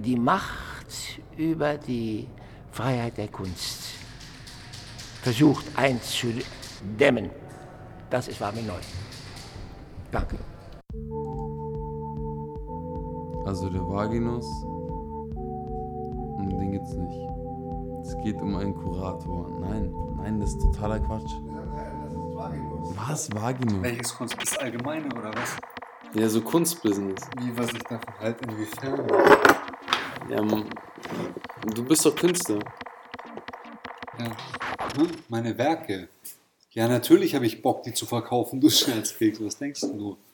die Macht über die Freiheit der Kunst versucht einzudämmen. Das war mir neu. Danke. Also der Vaginus, um den geht's nicht. Es geht um einen Kurator. Nein, das ist totaler Quatsch. Das ist Vaginus. Was? Vaginus? Welches Kunst? Das Allgemeine oder was? Ja, so Kunstbusiness. Wie, was ich davon halte, inwiefern? Ja, du bist doch Künstler. Ja. Meine Werke. Ja, natürlich habe ich Bock, die zu verkaufen, du Scherzkeks. Was denkst du?